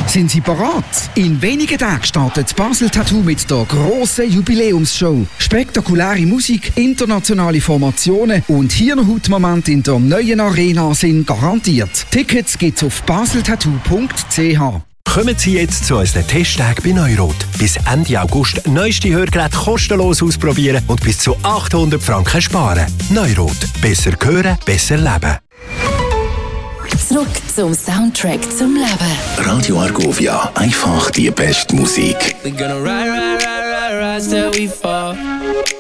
Sind Sie bereit? In wenigen Tagen startet Basel Tattoo mit der grossen Jubiläumsshow. Spektakuläre Musik, internationale Formationen und Hirnhautmomente in der neuen Arena sind garantiert. Tickets gibt's auf baseltattoo.ch. Kommen Sie jetzt zu unseren Testtagen bei Neurot. Bis Ende August neueste Hörgeräte kostenlos ausprobieren und bis zu 800 Franken sparen. Neurot. Besser hören, besser leben. Zurück zum Soundtrack zum Leben. Radio Argovia, einfach die beste Musik. We gonna ride, ride, ride, ride, ride till we fall.